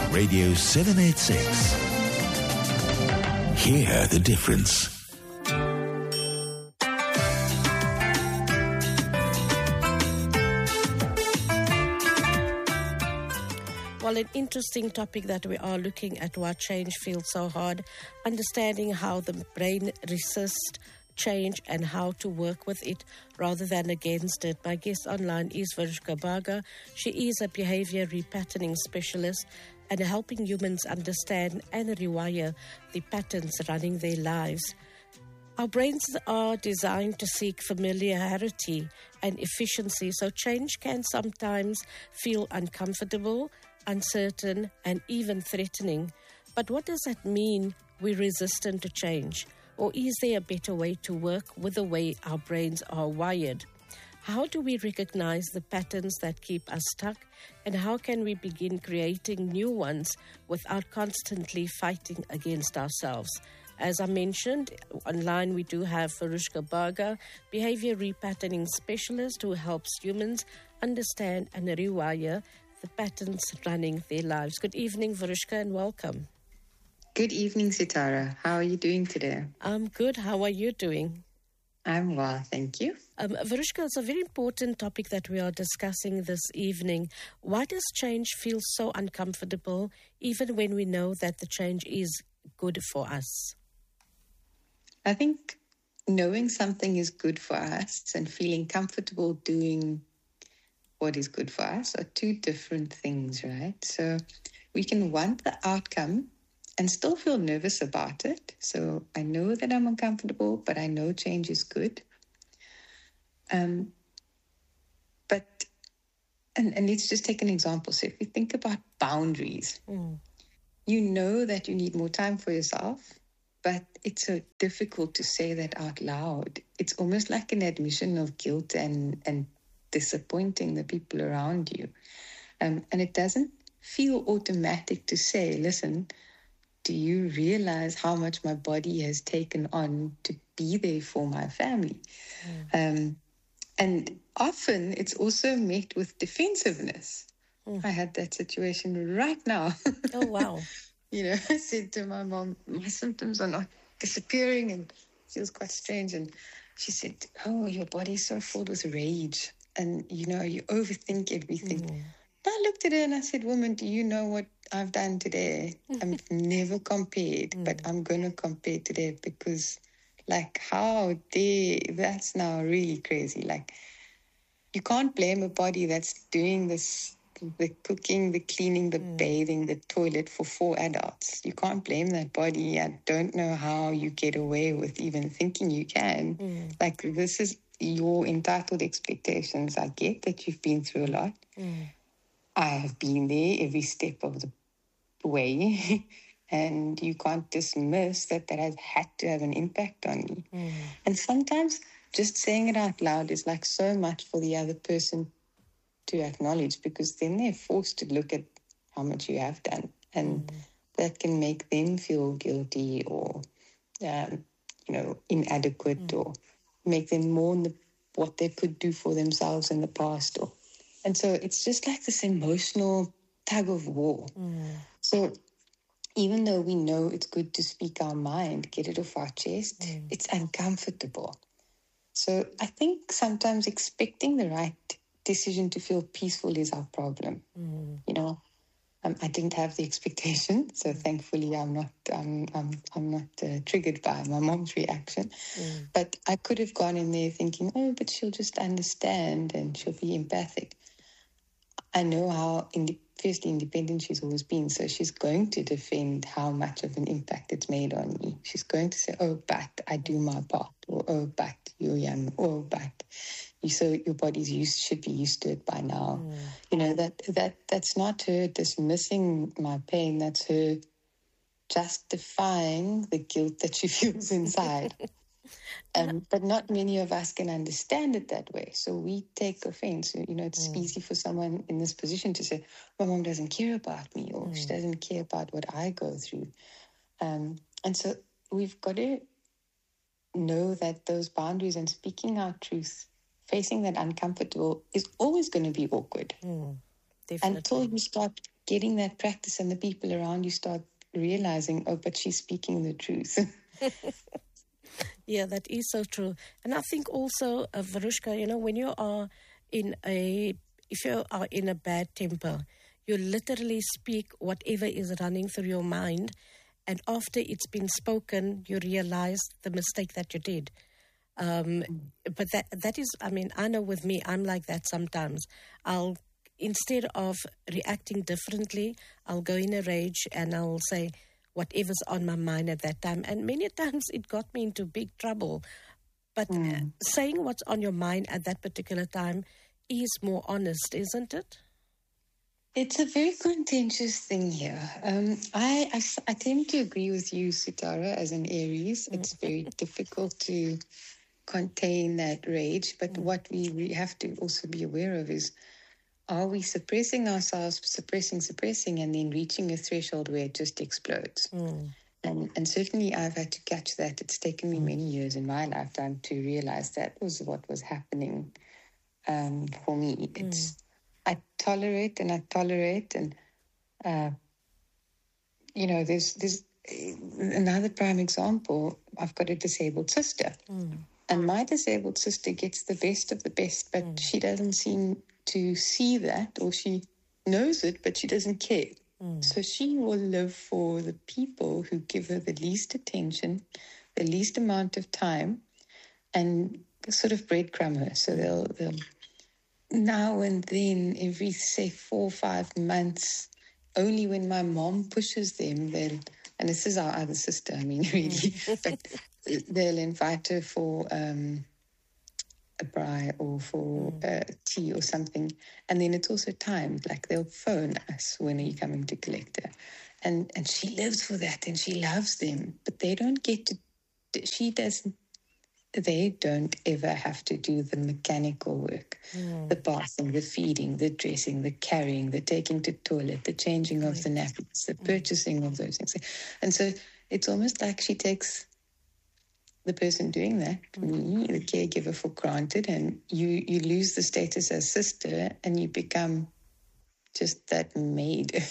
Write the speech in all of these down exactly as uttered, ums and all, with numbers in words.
Radio seven eighty-six. Hear the difference. Well, an interesting topic that we are looking at, why change feels so hard, understanding how the brain resists change and how to work with it rather than against it. My guest online is Varishka Bhaga. She is a behavior repatterning specialist and helping humans understand and rewire the patterns running their lives. Our brains are designed to seek familiarity and efficiency, so change can sometimes feel uncomfortable, uncertain, and even threatening. But what does that mean we're resistant to change? Or is there a better way to work with the way our brains are wired? How do we recognize the patterns that keep us stuck? And how can we begin creating new ones without constantly fighting against ourselves? As I mentioned, online we do have Varishka Bhaga, behavior repatterning specialist who helps humans understand and rewire the patterns running their lives. Good evening, Varishka, and welcome. Good evening, Sitara. How are you doing today? I'm good. How are you doing? I'm well, thank you. Um, Varishka, it's a very important topic that we are discussing this evening. Why does change feel so uncomfortable, even when we know that the change is good for us? I think knowing something is good for us and feeling comfortable doing what is good for us are two different things, right? So we can want the outcome and still feel nervous about it. So I know that I'm uncomfortable, but I know change is good. Um, but, and, and let's just take an example. So if we think about boundaries, mm. you know that you need more time for yourself, but it's so difficult to say that out loud. It's almost like an admission of guilt and, and disappointing the people around you. Um, and it doesn't feel automatic to say, listen, do you realize how much my body has taken on to be there for my family? Mm. Um, and often it's also met with defensiveness. Mm. I had that situation right now. Oh, wow. You know, I said to my mom, my symptoms are not disappearing and it feels quite strange. And she said, oh, your body's so filled with rage. And, you know, you overthink everything. Mm. I looked at her and I said, woman, do you know what I've done today? I've never compared, mm. but I'm going to compare today because, like, how dare, that's now really crazy. Like, you can't blame a body that's doing this, the cooking, the cleaning, the mm. bathing, the toilet for four adults. You can't blame that body. I don't know how you get away with even thinking you can. Mm. Like, this is your entitled expectations. I get that you've been through a lot. Mm. I have been there every step of the way, and you can't dismiss that that has had to have an impact on me. Mm. And sometimes just saying it out loud is like so much for the other person to acknowledge, because then they're forced to look at how much you have done, and mm. that can make them feel guilty or, um, you know, inadequate, mm. or make them mourn the, what they could do for themselves in the past. Or, and so it's just like this emotional tug of war. Mm. So even though we know it's good to speak our mind, get it off our chest, mm. it's uncomfortable. So I think sometimes expecting the right decision to feel peaceful is our problem. Mm. You know, um, I didn't have the expectation, so thankfully I'm not um, I'm I'm not uh, triggered by my mom's reaction. Mm. But I could have gone in there thinking, oh, but she'll just understand and she'll be empathic. I know how ind- firstly independent she's always been, so she's going to defend how much of an impact it's made on me. She's going to say, oh, but I do my part, or oh, but you're young, oh, but you so your body's used should be used to it by now. Mm. You know, that that that's not her dismissing my pain, that's her justifying the guilt that she feels inside. Um, but not many of us can understand it that way. So we take offense. You know, it's mm. easy for someone in this position to say, my mom doesn't care about me, or mm. she doesn't care about what I go through. Um, and so we've got to know that those boundaries and speaking our truth, facing that uncomfortable, is always going to be awkward. Mm, until you start getting that practice, and the people around you start realizing, oh, but she's speaking the truth. Yeah, that is so true. And I think also, uh, Varushka, you know, when you are in a, if you are in a bad temper, you literally speak whatever is running through your mind. And after it's been spoken, you realize the mistake that you did. Um, but that that is, I mean, I know with me, I'm like that sometimes. I'll, instead of reacting differently, I'll go in a rage and I'll say whatever's on my mind at that time. And many times it got me into big trouble. But mm. saying what's on your mind at that particular time is more honest, isn't it? It's a very contentious thing here. Um, I, I, I tend to agree with you, Sitara, as an Aries. Mm. It's very difficult to contain that rage. But mm. what we, we have to also be aware of is, are we suppressing ourselves, suppressing, suppressing, and then reaching a threshold where it just explodes? Mm. And, and certainly I've had to catch that. It's taken me many years in my lifetime to realize that was what was happening um, for me. It's mm. I tolerate and I tolerate. And, uh, you know, there's, there's another prime example. I've got a disabled sister. Mm. And my disabled sister gets the best of the best, but mm. she doesn't seem to see that, or she knows it, but she doesn't care. Mm. So she will live for the people who give her the least attention, the least amount of time, and sort of breadcrumb her. So they'll, they'll now and then, every, say, four or five months, only when my mom pushes them, they'll, and this is our other sister, I mean, really, mm. but they'll invite her for um, a braai or for mm. uh, tea or something. And then it's also timed, like they'll phone us, when are you coming to collect her? And, and she lives for that and she loves them, but they don't get to, she doesn't, they don't ever have to do the mechanical work, mm. the bathing, the feeding, the dressing, the carrying, the taking to toilet, the changing of the nappies, the purchasing of those things. And so it's almost like she takes the person doing that, mm. me, the caregiver, for granted, and you, you lose the status as sister and you become just that maid.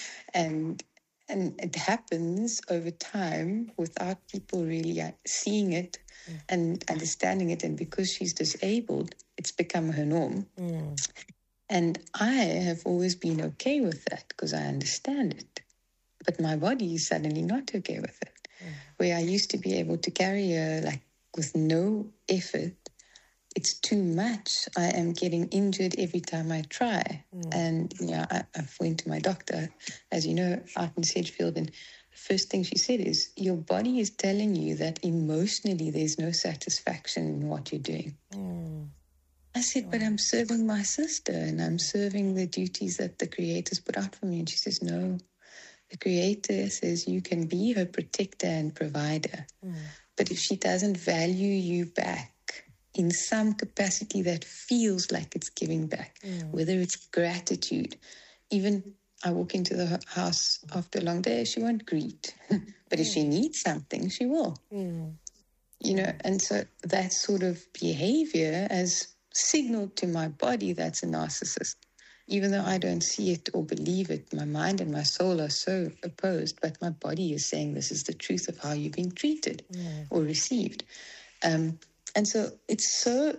and and it happens over time without people really seeing it mm. and understanding it. And because she's disabled, it's become her norm. Mm. And I have always been okay with that because I understand it. But my body is suddenly not okay with it. Mm. Where I used to be able to carry her like with no effort, it's too much. I am getting injured every time I try. Mm. And, you know, I, I went to my doctor, as you know, out in Sedgefield, and the first thing she said is, your body is telling you that emotionally there's no satisfaction in what you're doing. Mm. I said, but I'm serving my sister and I'm serving the duties that the Creator's put out for me. And she says, no, the Creator says you can be her protector and provider. Mm. But if she doesn't value you back in some capacity that feels like it's giving back, mm. whether it's gratitude, even I walk into the house after a long day, she won't greet. But mm. if she needs something, she will. Mm. You know, and so that sort of behavior has signaled to my body that's a narcissist. Even though I don't see it or believe it, my mind and my soul are so opposed, but my body is saying this is the truth of how you're being treated mm. or received. Um, and so it's so,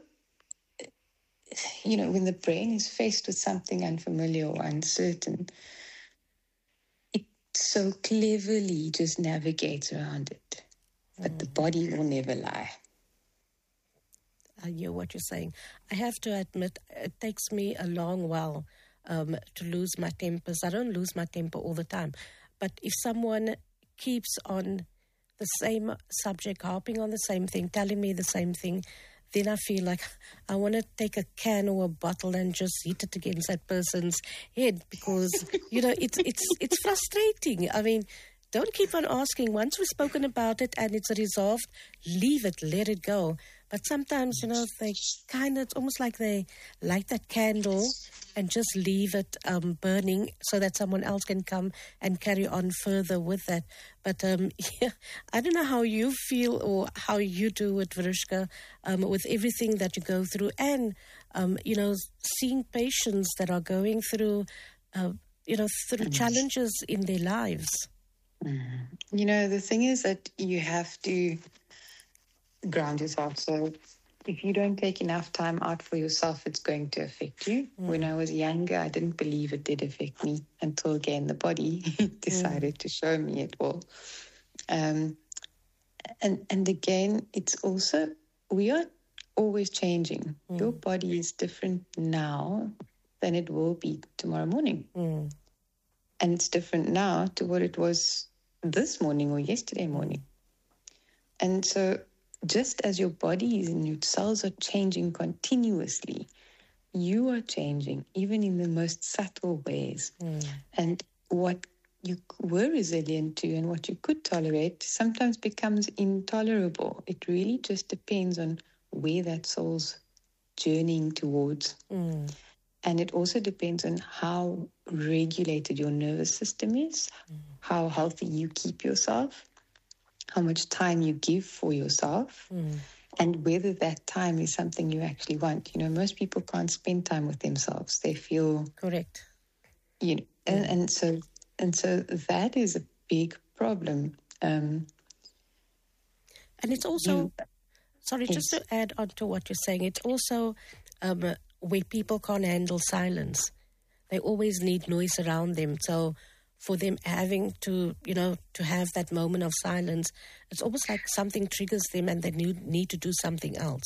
you know, when the brain is faced with something unfamiliar or uncertain, it so cleverly just navigates around it. But mm. the body will never lie. I hear what you're saying. I have to admit, it takes me a long while um, to lose my tempers. I don't lose my temper all the time. But if someone keeps on the same subject, harping on the same thing, telling me the same thing, then I feel like I want to take a can or a bottle and just hit it against that person's head because, you know, it's it's it's frustrating. I mean, don't keep on asking. Once we've spoken about it and it's resolved, leave it, let it go. But sometimes, you know, they kind of, it's almost like they light that candle and just leave it um, burning so that someone else can come and carry on further with that. But um, yeah, I don't know how you feel or how you do it, Varushka, um, with everything that you go through and, um, you know, seeing patients that are going through uh, you know, through challenges in their lives. You know, the thing is that you have to ground yourself. So if you don't take enough time out for yourself, it's going to affect you. Mm. When I was younger, I didn't believe it did affect me until, again, the body decided mm. to show me it will. Um, and, and again, it's also, we are always changing. Mm. Your body is different now than it will be tomorrow morning. Mm. And it's different now to what it was this morning or yesterday morning. And so just as your body and your cells are changing continuously, you are changing, even in the most subtle ways. Mm. And what you were resilient to and what you could tolerate sometimes becomes intolerable. It really just depends on where that soul's journeying towards. Mm. And it also depends on how regulated your nervous system is, mm. how healthy you keep yourself, how much time you give for yourself, mm. and whether that time is something you actually want. You know, most people can't spend time with themselves. They feel... Correct. You know, mm. and, and so and so that is a big problem. Um, and it's also... You, sorry, yes. Just to add on to what you're saying, it's also um, where people can't handle silence. They always need noise around them. So for them having to, you know, to have that moment of silence, it's almost like something triggers them and they need, need to do something else.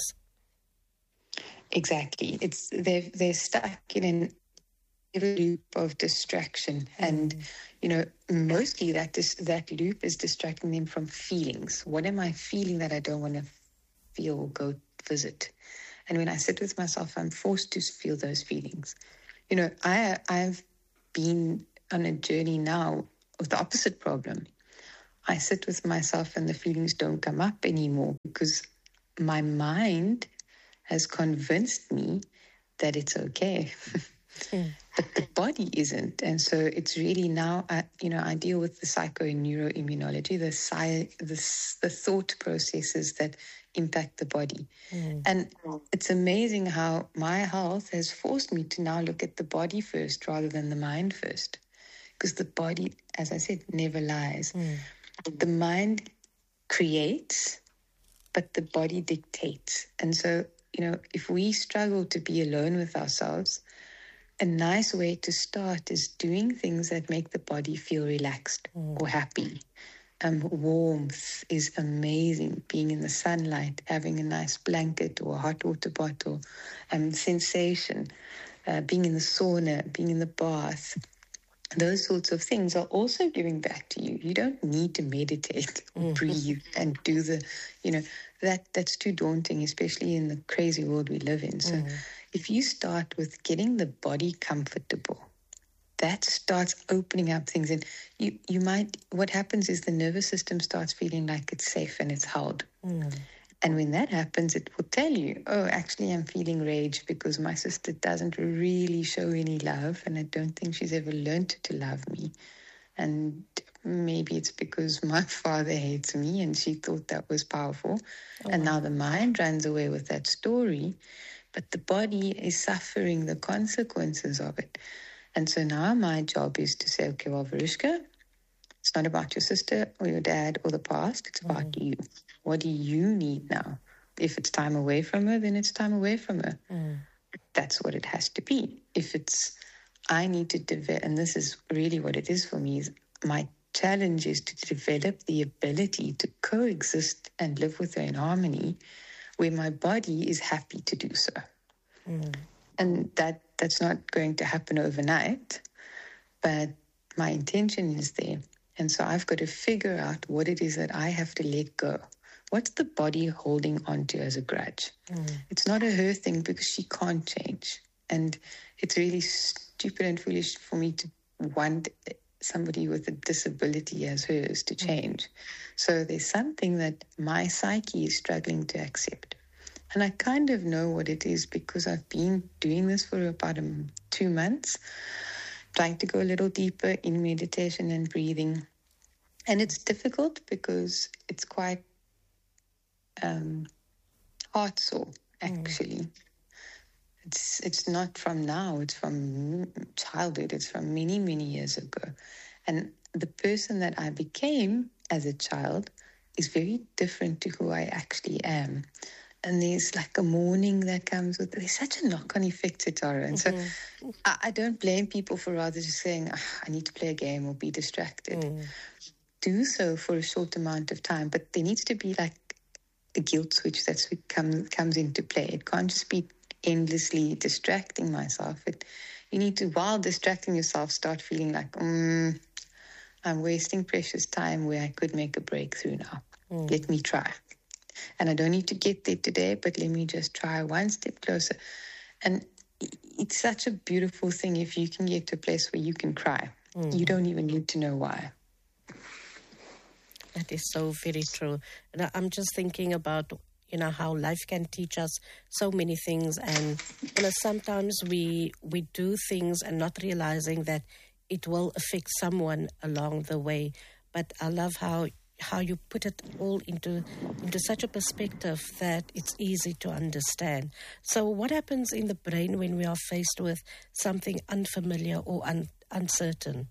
Exactly. It's they're, they're stuck in an loop of distraction. Mm. And, you know, mostly that dis- that loop is distracting them from feelings. What am I feeling that I don't want to feel or go visit? And when I sit with myself, I'm forced to feel those feelings. You know, I, I've been on a journey now with the opposite problem. I sit with myself and the feelings don't come up anymore because my mind has convinced me that it's okay. Mm. But the body isn't. And so it's really now, uh, you know, I deal with the psychoneuroimmunology, the, sci- the, the thought processes that impact the body. Mm. And it's amazing how my health has forced me to now look at the body first rather than the mind first. Because the body, as I said, never lies. Mm. The mind creates, but the body dictates. And so, you know, if we struggle to be alone with ourselves, a nice way to start is doing things that make the body feel relaxed mm. or happy. Um, warmth is amazing. Being in the sunlight, having a nice blanket or a hot water bottle, um, sensation, uh, being in the sauna, being in the bath. Those sorts of things are also giving back to you. You don't need to meditate or mm. breathe and do the, you know, that that's too daunting, especially in the crazy world we live in. So mm. if you start with getting the body comfortable, that starts opening up things. And you, you might, what happens is the nervous system starts feeling like it's safe and it's held. Mm. And when that happens, it will tell you, oh, actually, I'm feeling rage because my sister doesn't really show any love, and I don't think she's ever learned to love me. And maybe it's because my father hates me, and she thought that was powerful. Oh, and wow. Now the mind runs away with that story, but the body is suffering the consequences of it. And so now my job is to say, okay, well, Varushka, it's not about your sister or your dad or the past. It's mm. about you. What do you need now? If it's time away from her, then it's time away from her. Mm. That's what it has to be. If it's, I need to develop, and this is really what it is for me, is my challenge is to develop the ability to coexist and live with her in harmony where my body is happy to do so. Mm. And that that's not going to happen overnight, but my intention is there. And so I've got to figure out what it is that I have to let go. What's the body holding on to as a grudge? Mm. It's not a her thing because she can't change. And it's really stupid and foolish for me to want somebody with a disability as hers to change. Mm. So there's something that my psyche is struggling to accept. And I kind of know what it is because I've been doing this for about um, two months, trying to go a little deeper in meditation and breathing. And it's difficult because it's quite um, heart sore, actually. Mm. It's it's not from now. It's from childhood. It's from many, many years ago. And the person that I became as a child is very different to who I actually am. And there's like a mourning that comes with it. There's such a knock-on effect to Tara. And mm-hmm. so I, I don't blame people for rather just saying, oh, I need to play a game or be distracted. Mm. Do so for a short amount of time. But there needs to be like a guilt switch that comes comes into play. It can't just be endlessly distracting myself. It, you need to, while distracting yourself, start feeling like, mm, I'm wasting precious time where I could make a breakthrough now. Mm. Let me try. And I don't need to get there today, but let me just try one step closer. And it's such a beautiful thing if you can get to a place where you can cry. Mm. You don't even need to know why. That is so very true. And I'm just thinking about, you know, how life can teach us so many things. And, you know, sometimes we we do things and not realizing that it will affect someone along the way. But I love how how you put it all into into such a perspective that it's easy to understand. So what happens in the brain when we are faced with something unfamiliar or un, uncertain?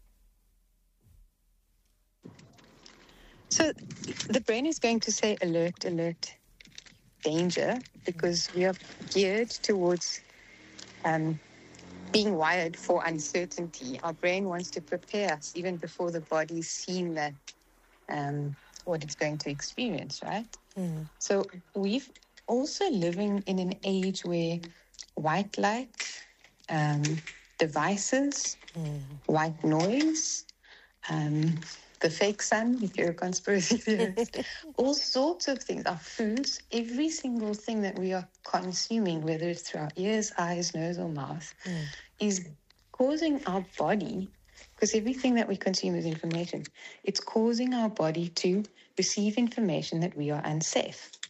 So the brain is going to say alert, alert, danger, because we are geared towards um, being wired for uncertainty. Our brain wants to prepare us even before the body's seen that Um, what it's going to experience, right? Mm. So we've also living in an age where white light, um, devices, mm. white noise, um, the fake sun, if you're a conspiracy theorist, all sorts of things, our foods, every single thing that we are consuming, whether it's through our ears, eyes, nose, or mouth, mm. is causing our body, because everything that we consume is information, it's causing our body to receive information that we are unsafe.